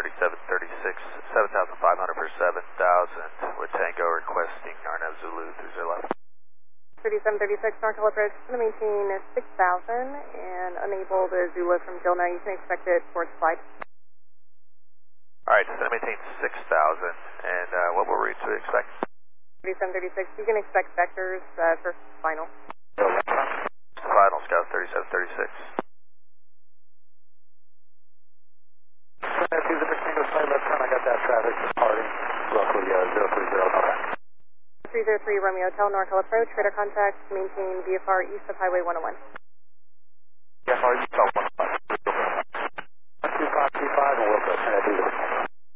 3736, 7,500 for 7,000 with Tango requesting Arno Zulu 30 left. 3736 Norcal approach, going to maintain 6,000 and unable to Zulu from Gilna. You can expect it towards flight. Alright, so maintain 6,000 and what were we to expect? 3736, you can expect vectors for final. Final Scout 3736. I got that traffic departing roughly 030. 303 Romeo Hotel, Norcal approach, radar contact, maintain VFR east of Highway 101. VFR east of 101.